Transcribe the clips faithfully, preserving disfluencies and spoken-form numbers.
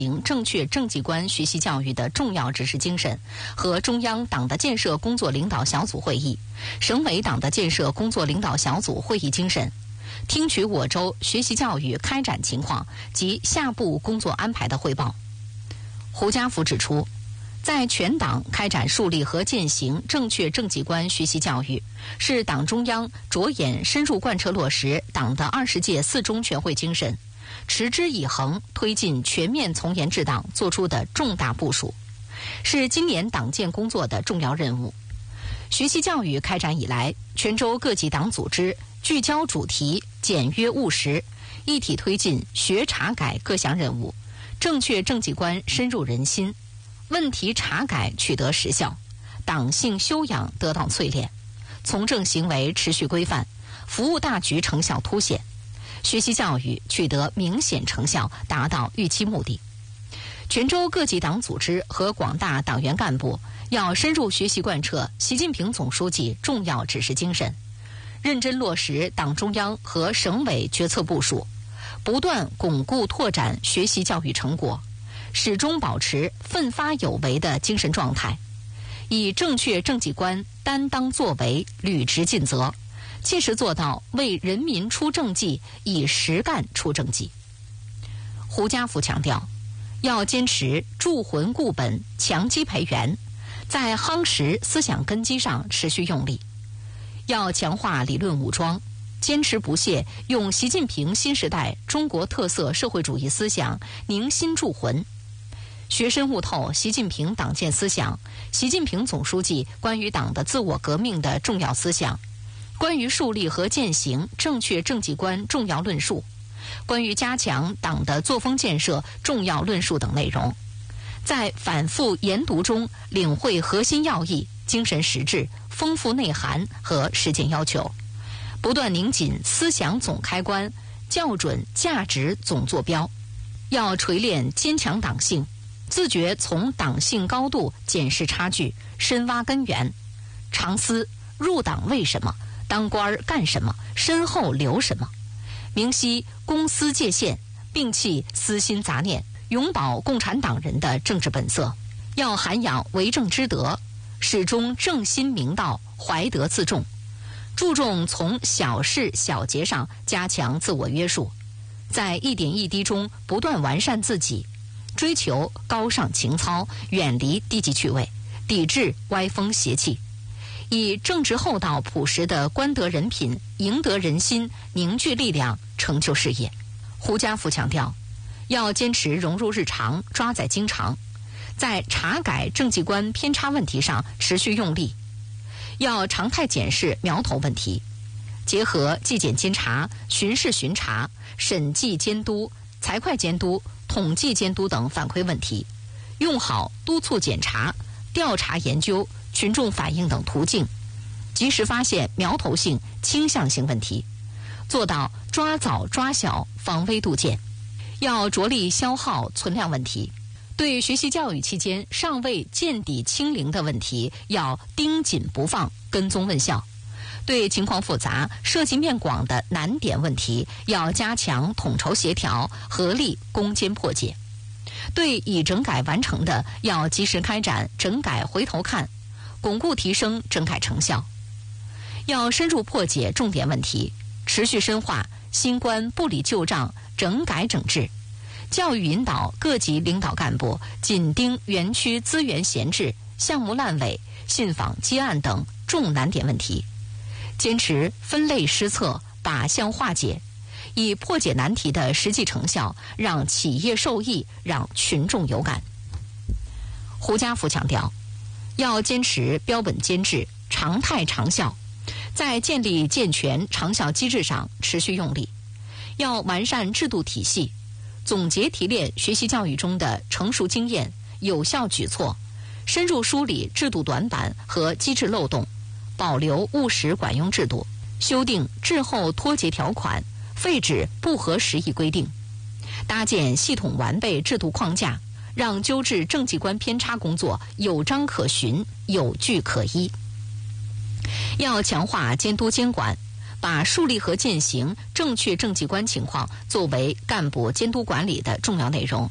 行正确政绩观学习教育的重要指示精神和中央党的建设工作领导小组会议、省委党的建设工作领导小组会议精神，听取我州学习教育开展情况及下步工作安排的汇报。胡家福指出，在全党开展树立和践行正确政绩观学习教育，是党中央着眼深入贯彻落实党的二十届四中全会精神，持之以恒推进全面从严治党作出的重大部署，是今年党建工作的重要任务。学习教育开展以来，全州各级党组织聚焦主题，简约务实，一体推进学查改各项任务，正确政绩观深入人心，问题查改取得实效，党性修养得到淬炼，从政行为持续规范，服务大局成效凸显，学习教育取得明显成效，达到预期目的。全州各级党组织和广大党员干部要深入学习贯彻习近平总书记重要指示精神，认真落实党中央和省委决策部署，不断巩固拓展学习教育成果，始终保持奋发有为的精神状态，以正确政绩观担当作为，履职尽责，切实做到为人民出政绩，以实干出政绩。胡家福强调，要坚持铸魂固本、强基培元，在夯实思想根基上持续用力，要强化理论武装，坚持不懈用习近平新时代中国特色社会主义思想凝心铸魂，学深悟透习近平党建思想、习近平总书记关于党的自我革命的重要思想、关于树立和践行正确政绩观重要论述、关于加强党的作风建设重要论述等内容，在反复研读中领会核心要义、精神实质、丰富内涵和实践要求，不断拧紧思想总开关，校准价值总坐标，要锤炼坚强党性，自觉从党性高度检视差距，深挖根源，常思入党为什么，当官干什么，身后留什么，明晰公私界限，摒弃私心杂念，永葆共产党人的政治本色。要涵养为政之德，始终正心明道，怀德自重，注重从小事小节上加强自我约束，在一点一滴中不断完善自己，追求高尚情操，远离低级趣味，抵制歪风邪气，以正直厚道朴实的官德人品赢得人心，凝聚力量，成就事业。胡家福强调，要坚持融入日常，抓在经常，在查改政绩观偏差问题上持续用力，要常态检视苗头问题，结合纪检监察、巡视巡查、审计监督、财会监督、统计监督等反馈问题，用好督促检查、调查研究、群众反映等途径，及时发现苗头性、倾向性问题，做到抓早抓小，防微杜渐。要着力消耗存量问题，对学习教育期间尚未见底清零的问题，要盯紧不放，跟踪问效。对情况复杂、涉及面广的难点问题，要加强统筹协调，合力攻坚破解。对已整改完成的，要及时开展整改回头看，巩固提升整改成效。要深入破解重点问题，持续深化新官不理旧账，整改整治，教育引导各级领导干部紧盯园区资源闲置、项目烂尾、信访积案等重难点问题，坚持分类施策，靶向化解，以破解难题的实际成效让企业受益，让群众有感。胡家福强调，要坚持标本兼治、常态长效，在建立健全长效机制上持续用力，要完善制度体系，总结提炼学习教育中的成熟经验、有效举措，深入梳理制度短板和机制漏洞，保留务实管用制度，修订滞后脱节条款，废止不合时宜规定，搭建系统完备制度框架，让纠治政绩观偏差工作有章可循、有据可依。要强化监督监管，把树立和践行正确政绩观情况作为干部监督管理的重要内容，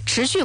持续